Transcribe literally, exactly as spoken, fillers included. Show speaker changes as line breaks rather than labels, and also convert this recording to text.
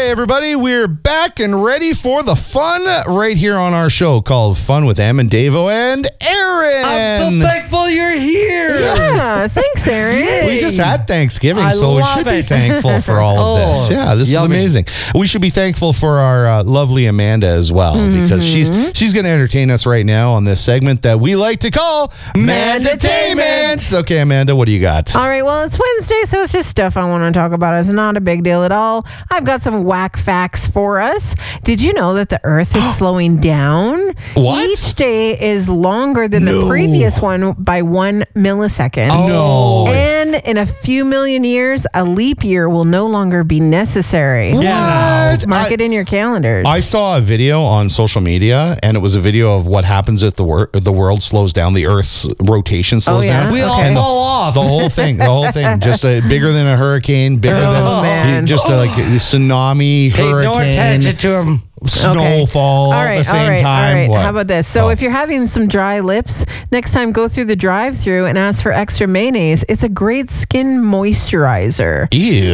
Hey, everybody, we're back and ready for the fun right here on our show called Fun with Em and Davo and Aaron.
I'm so thankful you're here.
Yeah, thanks, Aaron.
We just had Thanksgiving,
I
so we
love
should be
it.
thankful for all of
Oh,
this. Yeah, this
yummy.
is amazing. We should be thankful for our uh, lovely Amanda as well, because she's she's going to entertain us right now on this segment that we like to call Mandatainment. Okay, Amanda, what do you got?
All right, well, it's Wednesday, so it's just stuff I want to talk about. It's not a big deal at all. I've got some whack facts for us. Did you know that the Earth is slowing down?
What?
Each day is longer than
No.
the previous one by one millisecond.
No.
And in a few million years, a leap year will no longer be necessary.
What?
Mark
I-
it in your calendars.
I saw a video on social media, and it was a video of what happens if the wor- the world slows down, the Earth's rotation slows
Oh, yeah?
down.
We all
Okay.
fall off.
The whole thing, the whole thing, just a, bigger than a hurricane, bigger
Oh,
than
man.
just a, like a tsunami,
Pay no
hurricane,
attention to him.
snowfall
All
at
right,
the same
all right,
time.
All right.
What?
How about this? So
Oh.
if you're having some dry lips, next time go through the drive-thru and ask for extra mayonnaise. It's a great skin moisturizer.
Ew.